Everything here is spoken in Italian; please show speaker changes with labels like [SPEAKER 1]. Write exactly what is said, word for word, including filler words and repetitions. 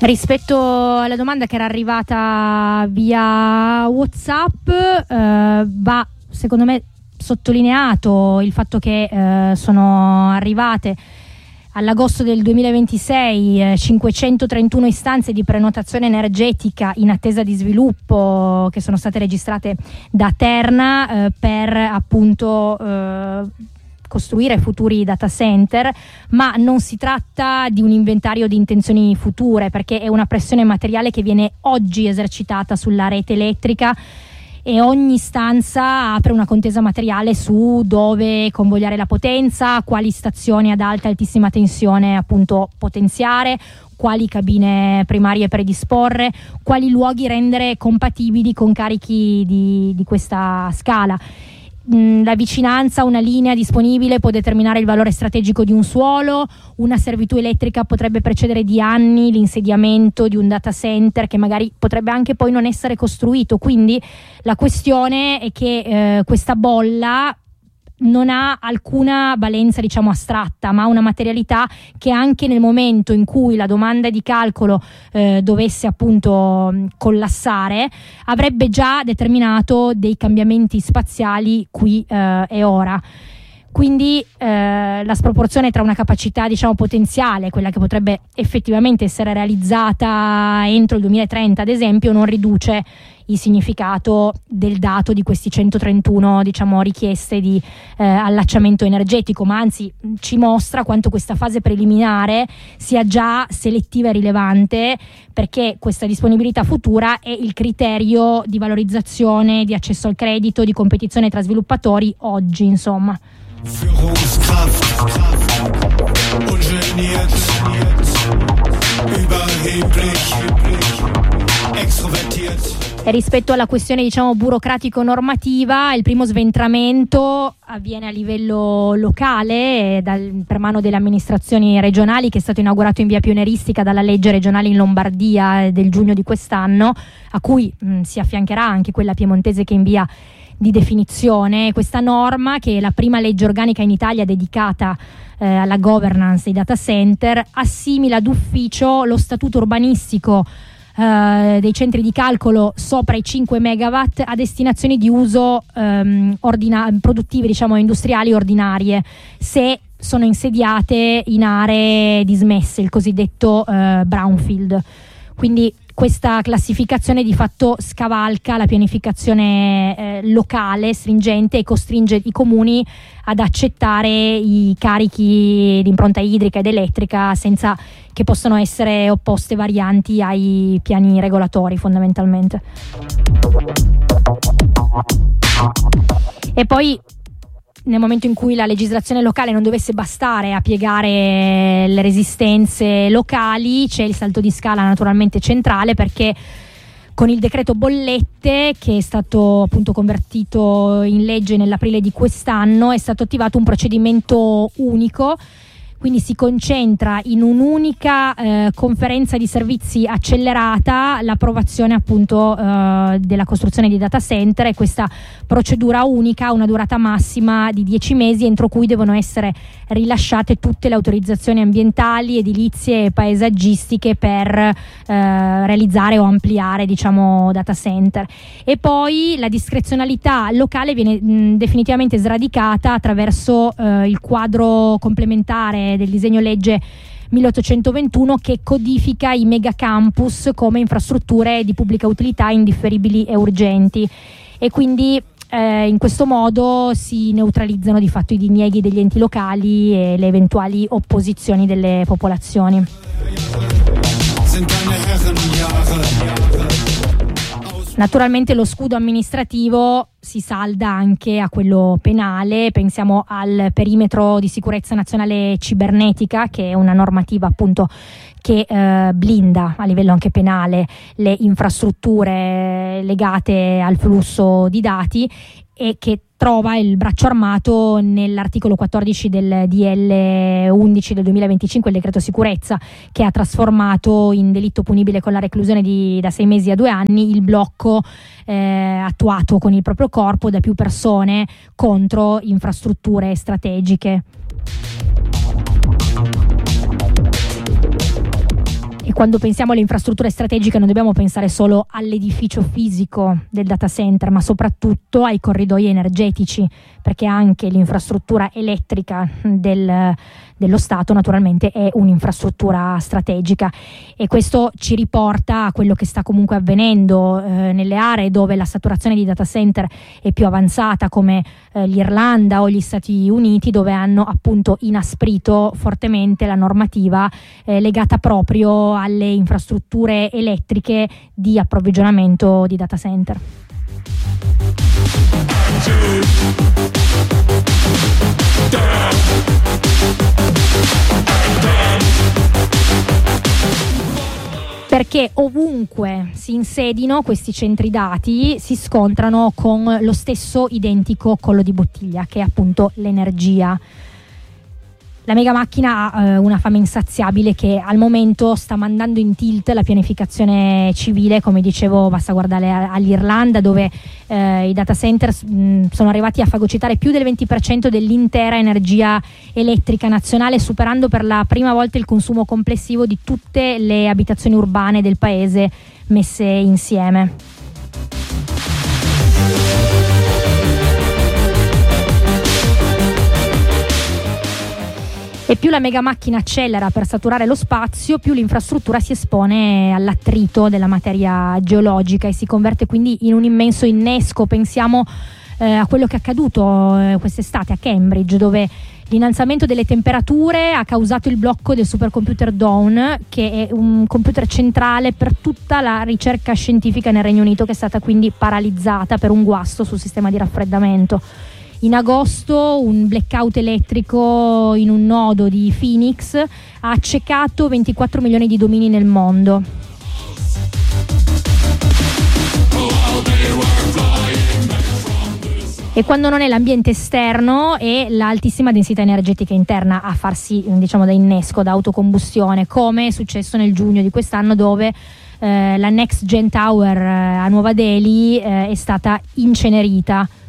[SPEAKER 1] Rispetto alla domanda che era arrivata via WhatsApp, eh, va secondo me sottolineato il fatto che eh, sono arrivate all'agosto del duemilaventisei eh, cinquecentotrentuno istanze di prenotazione energetica in attesa di sviluppo che sono state registrate da Terna eh, per appunto eh, costruire futuri data center, ma non si tratta di un inventario di intenzioni future, perché è una pressione materiale che viene oggi esercitata sulla rete elettrica e ogni stanza apre una contesa materiale su dove convogliare la potenza, quali stazioni ad alta e altissima tensione appunto potenziare, quali cabine primarie predisporre, quali luoghi rendere compatibili con carichi di, di questa scala. La vicinanza a una linea disponibile può determinare il valore strategico di un suolo, una servitù elettrica potrebbe precedere di anni l'insediamento di un data center che magari potrebbe anche poi non essere costruito, quindi la questione è che eh, questa bolla non ha alcuna valenza diciamo astratta, ma ha una materialità che anche nel momento in cui la domanda di calcolo eh, dovesse appunto collassare avrebbe già determinato dei cambiamenti spaziali qui eh, e ora. Quindi eh, la sproporzione tra una capacità diciamo potenziale, quella che potrebbe effettivamente essere realizzata entro il duemilatrenta ad esempio, non riduce il significato del dato di questi centotrentuno diciamo richieste di eh, allacciamento energetico, ma anzi ci mostra quanto questa fase preliminare sia già selettiva e rilevante, perché questa disponibilità futura è il criterio di valorizzazione, di accesso al credito, di competizione tra sviluppatori oggi, insomma.
[SPEAKER 2] Führungskraft, ungeniert, überheblich, extrovertiert.
[SPEAKER 1] E rispetto alla questione diciamo burocratico-normativa, il primo sventramento avviene a livello locale dal, per mano delle amministrazioni regionali, che è stato inaugurato in via pioneristica dalla legge regionale in Lombardia del giugno di quest'anno, a cui mh, si affiancherà anche quella piemontese che in via di definizione. Questa norma, che è la prima legge organica in Italia dedicata eh, alla governance dei data center, assimila d'ufficio lo statuto urbanistico Uh, dei centri di calcolo sopra i cinque megawatt a destinazioni di uso um, ordina- produttive diciamo industriali ordinarie, se sono insediate in aree dismesse, il cosiddetto uh, brownfield. Quindi questa classificazione di fatto scavalca la pianificazione eh, locale stringente e costringe i comuni ad accettare i carichi di impronta idrica ed elettrica senza che possano essere opposte varianti ai piani regolatori fondamentalmente. E poi nel momento in cui la legislazione locale non dovesse bastare a piegare le resistenze locali, c'è il salto di scala naturalmente centrale, perché con il decreto bollette, che è stato appunto convertito in legge nell'aprile di quest'anno, è stato attivato un procedimento unico. Quindi si concentra in un'unica eh, conferenza di servizi accelerata l'approvazione appunto eh, della costruzione di data center, e questa procedura unica ha una durata massima di dieci mesi entro cui devono essere rilasciate tutte le autorizzazioni ambientali, edilizie e paesaggistiche per eh, realizzare o ampliare diciamo data center. E poi la discrezionalità locale viene mh, definitivamente sradicata attraverso eh, il quadro complementare del disegno legge milleottocentoventuno, che codifica i megacampus come infrastrutture di pubblica utilità indifferibili e urgenti, e quindi eh, in questo modo si neutralizzano di fatto i dinieghi degli enti locali e le eventuali opposizioni delle popolazioni. Naturalmente lo scudo amministrativo si salda anche a quello penale. Pensiamo al perimetro di sicurezza nazionale cibernetica, che è una normativa appunto che eh, blinda a livello anche penale le infrastrutture legate al flusso di dati, e che trova il braccio armato nell'articolo quattordici del D L undici del duemilaventicinque, il decreto sicurezza, che ha trasformato in delitto punibile con la reclusione di, da sei mesi a due anni il blocco eh, attuato con il proprio corpo da più persone contro infrastrutture strategiche. E quando pensiamo alle infrastrutture strategiche non dobbiamo pensare solo all'edificio fisico del data center, ma soprattutto ai corridoi energetici, perché anche l'infrastruttura elettrica del, dello Stato naturalmente è un'infrastruttura strategica, e questo ci riporta a quello che sta comunque avvenendo eh, nelle aree dove la saturazione di data center è più avanzata, come eh, l'Irlanda o gli Stati Uniti, dove hanno appunto inasprito fortemente la normativa eh, legata proprio alle infrastrutture elettriche di approvvigionamento di data center. Perché ovunque si insedino questi centri dati si scontrano con lo stesso identico collo di bottiglia, che è appunto l'energia. La mega macchina ha eh, una fame insaziabile che al momento sta mandando in tilt la pianificazione civile. Come dicevo, basta guardare all'Irlanda, dove eh, i data center mh, sono arrivati a fagocitare più del venti per cento dell'intera energia elettrica nazionale, superando per la prima volta il consumo complessivo di tutte le abitazioni urbane del paese messe insieme. E più la mega macchina accelera per saturare lo spazio, più l'infrastruttura si espone all'attrito della materia geologica e si converte quindi in un immenso innesco. Pensiamo eh, a quello che è accaduto eh, quest'estate a Cambridge, dove l'innalzamento delle temperature ha causato il blocco del supercomputer Dawn, che è un computer centrale per tutta la ricerca scientifica nel Regno Unito, che è stata quindi paralizzata per un guasto sul sistema di raffreddamento. In agosto un blackout elettrico in un nodo di Phoenix ha accecato ventiquattro milioni di domini nel mondo. E quando non è l'ambiente esterno e l'altissima densità energetica interna a farsi, diciamo, da innesco, da autocombustione, come è successo nel giugno di quest'anno, dove eh, la Next Gen Tower eh, a Nuova Delhi eh, è stata incenerita.